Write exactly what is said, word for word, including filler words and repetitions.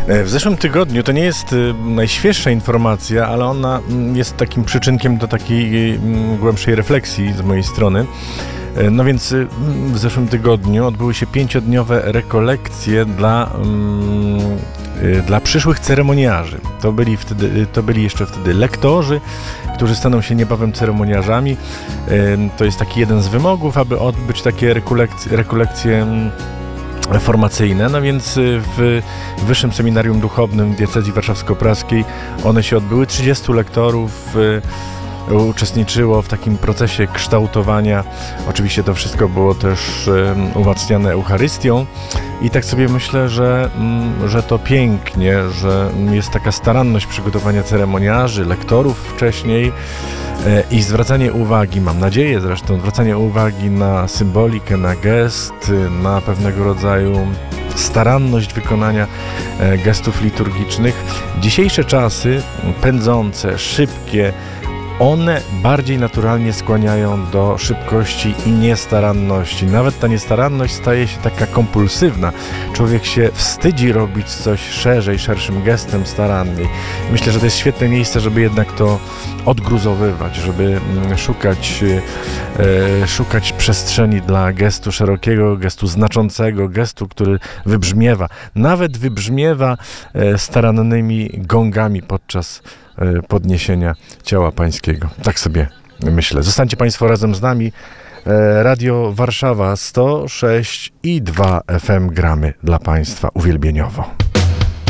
W zeszłym tygodniu, to nie jest najświeższa informacja, ale ona jest takim przyczynkiem do takiej głębszej refleksji z mojej strony. No więc w zeszłym tygodniu odbyły się pięciodniowe rekolekcje dla, dla przyszłych ceremoniarzy. To byli, wtedy, to byli jeszcze wtedy lektorzy, którzy staną się niebawem ceremoniarzami. To jest taki jeden z wymogów, aby odbyć takie rekolekcje, rekolekcje formacyjne, no więc w Wyższym Seminarium Duchownym Diecezji Warszawsko-Praskiej one się odbyły. trzydziestu lektorów uczestniczyło w takim procesie kształtowania. Oczywiście to wszystko było też umacniane Eucharystią i tak sobie myślę, że, że to pięknie, że jest taka staranność przygotowania ceremoniarzy, lektorów wcześniej i zwracanie uwagi, mam nadzieję zresztą, zwracanie uwagi na symbolikę, na gest, na pewnego rodzaju staranność wykonania gestów liturgicznych. Dzisiejsze czasy pędzące, szybkie, one bardziej naturalnie skłaniają do szybkości i niestaranności. Nawet ta niestaranność staje się taka kompulsywna. Człowiek się wstydzi robić coś szerzej, szerszym gestem, staranniej. Myślę, że to jest świetne miejsce, żeby jednak to odgruzowywać, żeby szukać, e, szukać przestrzeni dla gestu szerokiego, gestu znaczącego, gestu, który wybrzmiewa. Nawet wybrzmiewa e, starannymi gongami podczas podniesienia ciała pańskiego. Tak sobie myślę. Zostańcie Państwo razem z nami. Radio Warszawa sto sześć i dwa F M gramy dla Państwa uwielbieniowo.